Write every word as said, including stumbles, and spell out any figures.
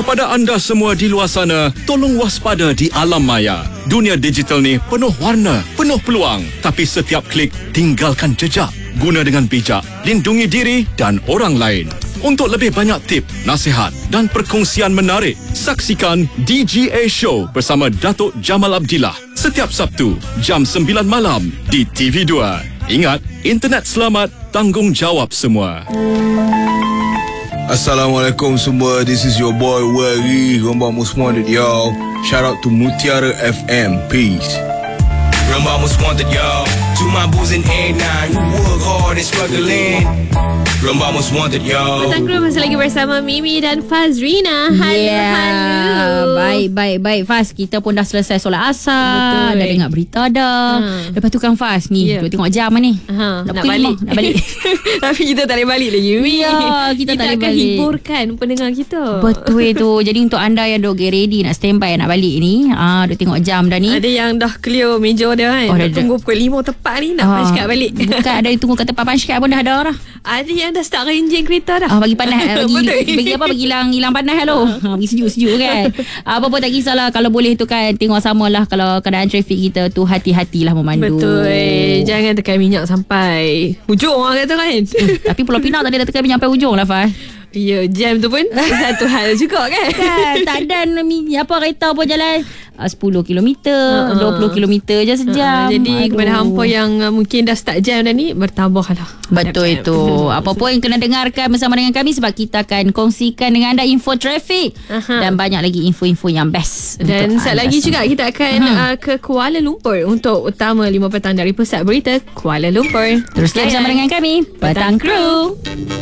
Kepada anda semua di luar sana, tolong waspada di alam maya. Dunia digital ni penuh warna, penuh peluang. Tapi setiap klik, tinggalkan jejak. Guna dengan bijak, lindungi diri dan orang lain. Untuk lebih banyak tip, nasihat dan perkongsian menarik, saksikan D G A Show bersama Datuk Jamal Abdillah setiap Sabtu jam sembilan malam di T V dua. Ingat, internet selamat, tanggungjawab semua. Assalamualaikum semua. This is your boy Wari. Remember most wanted, y'all. Shout out to Mutiara F M. Peace. Remember most wanted, y'all. To my boys in A nine who work hard and struggling. Remember most wanted, y'all. Petang Kru masih lagi bersama Mimi dan Fazrina. Halo, yeah. halo. Baik, baik, baik Faz, kita pun dah selesai solat asar. Betul. Dah dengar berita dah. Ha. Lepas tu kan Faz ni, yeah. yeah. tengok jam ni. Ha, nak, nak pukul balik. lima, nak balik. Tapi kita tak boleh balik lagi, Mimi. Ya, kita, kita tak boleh akan balik. hiburkan pendengar kita. Betul tu. Jadi untuk anda yang duk get ready nak standby nak balik ni, ah, duk tengok jam dah ni. Ada yang dah clear meja dia kan. Oh, dah dah, tunggu pukul lima tepat ni nak Ah, punch card balik. Bukan ada yang tunggu kat tempat punch card pun dah ada dah. Ada yang dah start renjing kereta dah. Ah, bagi panas, bagi, Betul. bagi apa, bagi hilang hilang panas lo. Ha, bagi sejuk-sejuk kan. Apa pun tak kisahlah, kalau boleh tu kan tengok samalah kalau keadaan trafik kita tu, hati-hatilah memandu. Betul. Jangan tekan minyak sampai hujung orang kata kan. Tapi Pulau Pinang tadi dah tekan minyak sampai hujung lah Fah. Ya, jam tu pun satu hal juga kan. Kan tak ada mi- apa kereta pun jalan uh, sepuluh kilometer, Uh-uh. dua puluh kilometer je sejam. Uh, jadi Aduh. kepada hampa yang uh, mungkin dah start jam dah ni, bertabahlah. Betul itu. Apa pun yang kena dengarkan bersama dengan kami, sebab kita akan kongsikan dengan anda info trafik Aha. dan banyak lagi info-info yang best. Dan untuk saat anda lagi semua. juga kita akan Hmm. uh, ke Kuala Lumpur untuk utama lima petang dari Pusat Berita Kuala Lumpur. Teruskan bersama dengan kami, Petang Kru.